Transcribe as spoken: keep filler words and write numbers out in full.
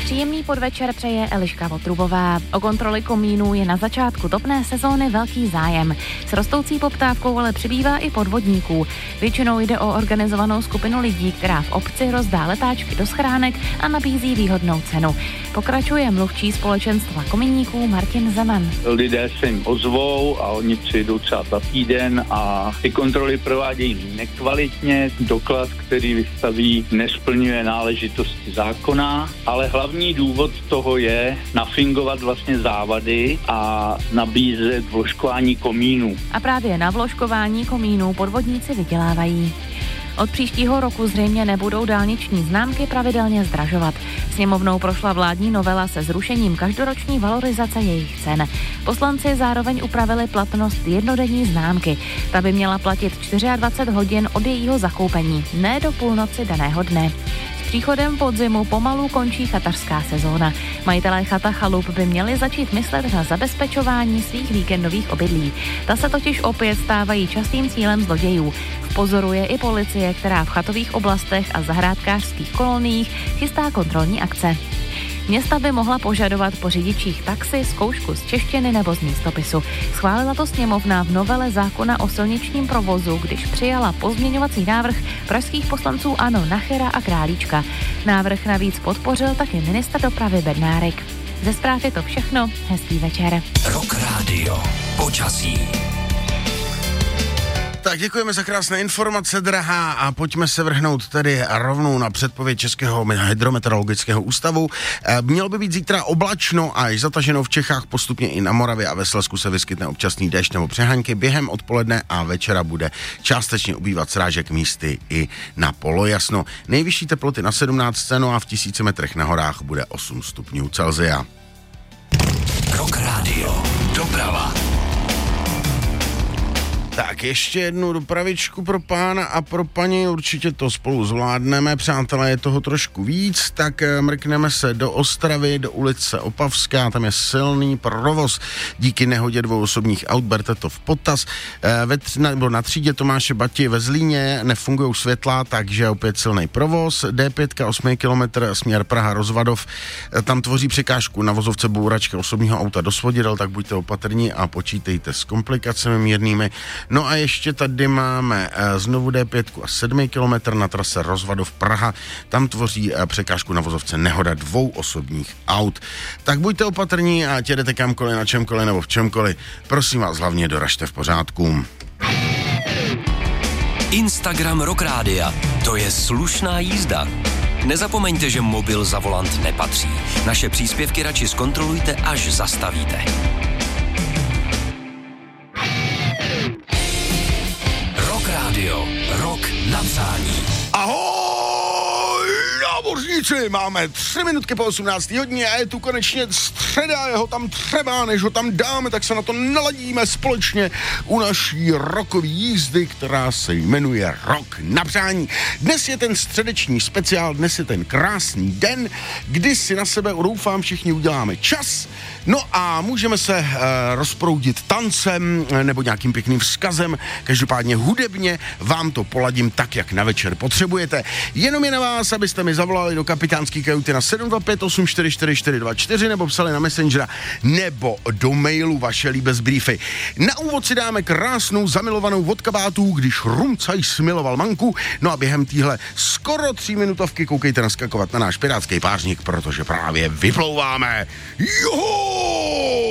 Příjemný podvečer přeje Eliška Votrubová. O kontroly komínů je na začátku topné sezóny velký zájem. S rostoucí poptávkou ale přibývá i podvodníků. Většinou jde o organizovanou skupinu lidí, která v obci rozdá letáčky do schránek a nabízí výhodnou cenu. Pokračuje mluvčí společenstva komíníků Martin Zeman. Lidé se jim ozvou a oni přijdou třeba za týden a ty kontroly provádějí nekvalitně. Doklad, který vystaví, nesplňuje náležitosti zákona, ale hlavní důvod toho je nafingovat vlastně závady a nabízet vložkování komínů. A právě na vložkování komínů podvodníci vydělávají. Od příštího roku zřejmě nebudou dálniční známky pravidelně zdražovat. Sněmovnou prošla vládní novela se zrušením každoroční valorizace jejich cen. Poslanci zároveň upravili platnost jednodenní známky. Ta by měla platit dvacet čtyři hodin od jejího zakoupení, ne do půlnoci daného dne. S příchodem podzimu pomalu končí chatařská sezóna. Majitelé chata chalup by měli začít myslet na zabezpečování svých víkendových obydlí. Ta se totiž opět stávají častým cílem zlodějů. V pozoru je i policie, která v chatových oblastech a zahrádkářských koloniích chystá kontrolní akce. Města by mohla požadovat po řidičích taxi zkoušku z češtiny nebo z místopisu. Schválila to sněmovna v novele zákona o silničním provozu, když přijala pozměňovací návrh pražských poslanců ANO Nachera a Králíčka. Návrh navíc podpořil taky ministr dopravy Bednárek. Ze zpráv je to všechno. Hezký večer. Rock Radio. Počasí. Tak děkujeme za krásné informace, drahá, a pojďme se vrhnout tedy rovnou na předpověď Českého hydrometeorologického ústavu. Mělo by být zítra oblačno a až zataženo v Čechách, postupně i na Moravě a ve Slezsku se vyskytne občasný déšť nebo přehánky. Během odpoledne a večera bude částečně ubývat srážek, místy i na polojasno. Nejvyšší teploty na sedmnáct, no a v tisíci metrech na horách bude osm stupňů Celsia. Rock Radio. Doprava. Tak ještě jednu dopravičku pro pána a pro paní, určitě to spolu zvládneme, přátelé, je toho trošku víc, tak mrkneme se do Ostravy, do ulice Opavská, tam je silný provoz díky nehodě dvou osobních aut, berte to v potaz. Ve tři, nebo na třídě Tomáše Bati ve Zlíně nefungují světla, takže opět silný provoz. D pět, osm kilometrů, směr Praha Rozvadov, tam tvoří překážku na vozovce bouračka osobního auta do svodidel, tak buďte opatrní a počítejte s komplikacemi mírnými. No a ještě tady máme znovu D pět a sedm kilometrů na trase Rozvadov Praha. Tam tvoří překážku na vozovce nehoda dvou osobních aut. Tak buďte opatrní a jedete kamkoliv, na čemkoliv nebo v čemkoliv. Prosím vás, hlavně doražte v pořádku. Instagram Rock Rádia. To je slušná jízda. Nezapomeňte, že mobil za volant nepatří. Naše příspěvky radši zkontrolujte, až zastavíte. Radio. Rok na přání. Ahoj, námořníci, máme tři minutky po osmnácté hodině a je tu konečně středa, jeho tam třeba, než ho tam dáme, tak se na to naladíme společně u naší rokové jízdy, která se jmenuje Rok na přání. Dnes je ten středeční speciál, dnes je ten krásný den, kdy si na sebe, doufám, všichni uděláme čas, no a můžeme se uh, rozproudit tancem nebo nějakým pěkným vzkazem, každopádně hudebně vám to poladím tak, jak na večer potřebujete. Jenom je na vás, abyste mi zavolali do kapitánský kajuty na sedm dva pět osm čtyři čtyři čtyři dva čtyři nebo psali na Messengera nebo do mailu vaše líbezbriefy. Na úvod si dáme krásnou zamilovanou od kabátů, když Rumcaj smiloval manku, no a během téhle skoro tří minutovky koukejte naskakovat na náš pirátský pářník, protože právě vyplouváme. Joho!